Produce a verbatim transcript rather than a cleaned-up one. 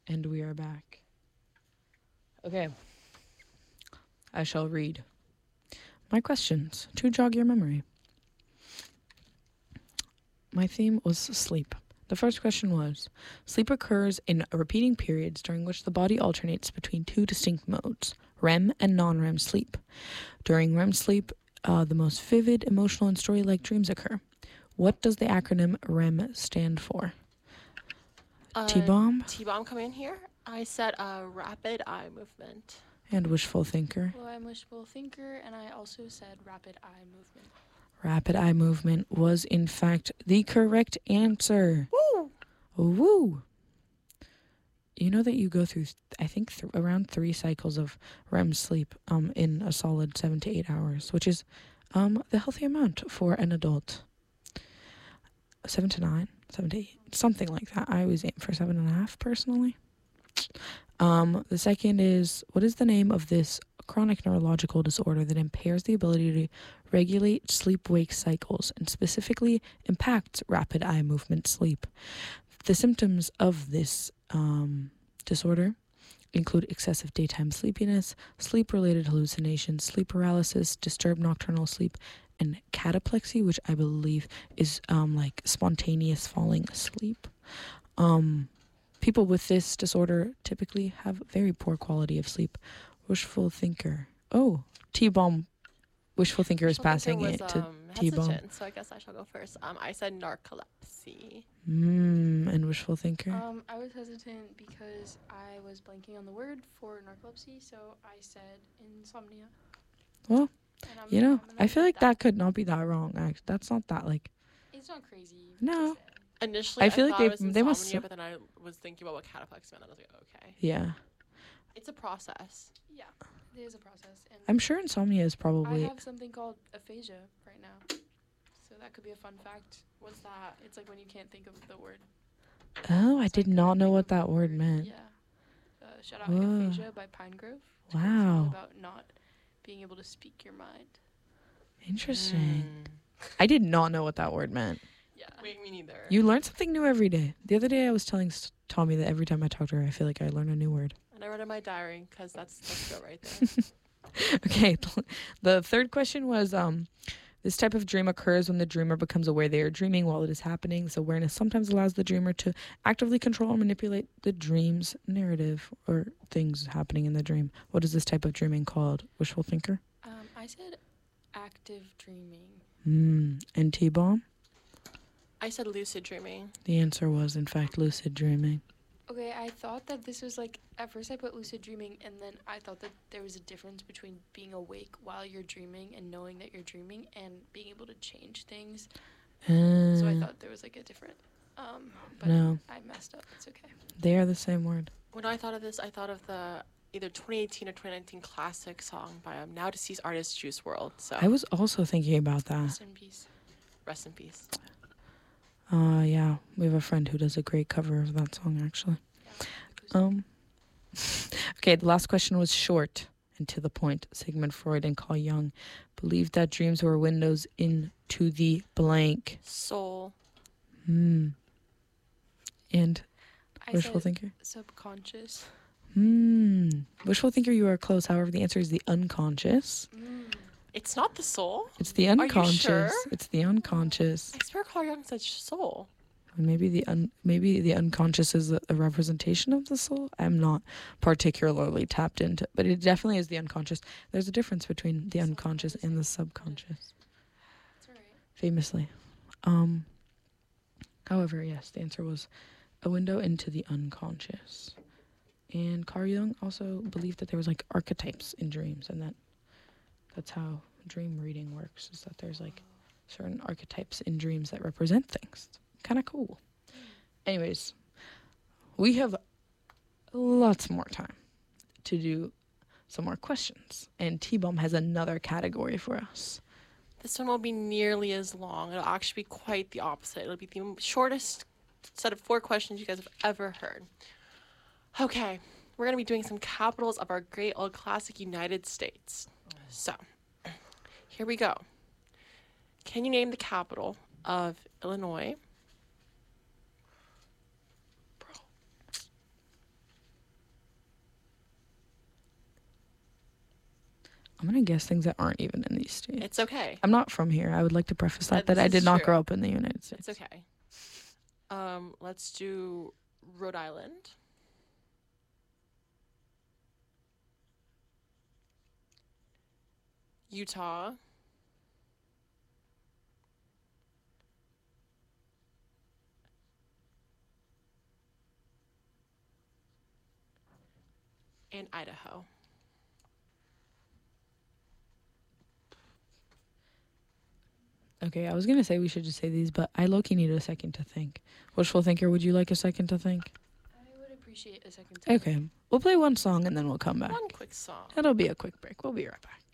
And we are back. Okay. I shall read my questions to jog your memory. My theme was sleep. The first question was, sleep occurs in repeating periods during which the body alternates between two distinct modes, R E M and non-R E M sleep. During R E M sleep, uh, the most vivid, emotional, and story-like dreams occur. What does the acronym R E M stand for? Uh, T-bomb? T-bomb come in here. I said uh, rapid eye movement. And wishful thinker? Well, I'm wishful thinker, and I also said rapid eye movement. Rapid eye movement was, in fact, the correct answer. Woo! Woo! You know that you go through, I think, th- around three cycles of R E M sleep um, in a solid seven to eight hours, which is um, the healthy amount for an adult. Seven to nine, seven to eight, something like that. I always aim for seven and a half, personally. Um, the second is, what is the name of this chronic neurological disorder that impairs the ability to regulate sleep-wake cycles and specifically impacts rapid eye movement sleep? The symptoms of this um, disorder include excessive daytime sleepiness, sleep-related hallucinations, sleep paralysis, disturbed nocturnal sleep, and cataplexy, which I believe is um, like spontaneous falling asleep. Um, people with this disorder typically have very poor quality of sleep. Wishful thinker. Oh, T-bomb. Wishful thinker is Wishful passing thinker was, it to um, T-bomb. hesitant, so I guess I shall go first. Um, I said narcolepsy. Mm, and wishful thinker. Um, I was hesitant because I was blanking on the word for narcolepsy, so I said insomnia. Well, And I'm, you know, I'm gonna I feel keep like that could not be that wrong. Actually, that's not that like. It's not crazy. No. to say. Initially, I I, feel like thought they- it was they insomnia, must- but then I was thinking about what cataplexy meant, and I was like, okay. Yeah, It's a process. Yeah, it is a process. And I'm sure insomnia is I probably. have something called aphasia right now. So that could be a fun fact. What's that? It's like when you can't think of the word. Oh, I So did couldn't not know think what of the that word meant. Yeah. Uh, shout out Whoa. Aphasia by Pinegrove. It's a great Wow. song about not being able to speak your mind. Interesting. Mm. I did not know what that word meant. Yeah. Wait, me neither. You learn something new every day. The other day I was telling S- Tommy that every time I talk to her, I feel like I learn a new word. And I wrote in my diary, because that's, that's good right there. Okay, the third question was, um, this type of dream occurs when the dreamer becomes aware they are dreaming while it is happening. This awareness sometimes allows the dreamer to actively control and manipulate the dream's narrative or things happening in the dream. What is this type of dreaming called? Wishful thinker? Um, I said active dreaming. Mm. And T-bomb? I said lucid dreaming. The answer was, in fact, lucid dreaming. Okay, I thought that this was like, at first I put lucid dreaming, and then I thought that there was a difference between being awake while you're dreaming and knowing that you're dreaming and being able to change things. Uh, So I thought there was like a different, um, but No. I messed up. It's okay. They are the same word. When I thought of this, I thought of the either twenty eighteen or twenty nineteen classic song by um, now deceased artist Juice world. So I was also thinking about that. Rest in peace. rest in peace. Uh, yeah, we have a friend who does a great cover of that song, actually. Yeah, Um, okay, the last question was short and to the point. Sigmund Freud and Carl Jung believed that dreams were windows into the blank. Soul. Hmm. And I wishful said thinker? subconscious. Hmm. Wishful thinker, you are close. However, the answer is the unconscious. Mm. It's not the soul. It's the you unconscious. sure? It's the unconscious. I swear Carl Jung said soul. Maybe the un- maybe the unconscious is a, a representation of the soul. I'm not particularly tapped into, but it definitely is the unconscious. There's a difference between the unconscious and the subconscious, That's alright. famously. Um. However, yes, the answer was a window into the unconscious. And Carl Jung also believed that there was like archetypes in dreams, and that that's how dream reading works. Is that there's like certain archetypes in dreams that represent things. Kind of cool. Anyways, we have lots more time to do some more questions, and T-Bomb has another category for us. This one won't be nearly as long. It'll actually be quite the opposite. It'll be the shortest set of four questions you guys have ever heard. Okay, we're going to be doing some capitals of our great old classic United States. So, here we go. Can you name the capital of Illinois? I'm gonna guess things that aren't even in these states. It's okay. I'm not from here. I would like to preface that Uh, that I this did is not true. grow up in the United States. It's okay. Um, let's do Rhode Island. Utah. And Idaho. Okay, I was gonna say we should just say these, but I low-key need a second to think. Wishful thinker, would you like a second to think? I would appreciate a second time. Okay, we'll play one song and then we'll come back. One quick song. It'll be a quick break. We'll be right back.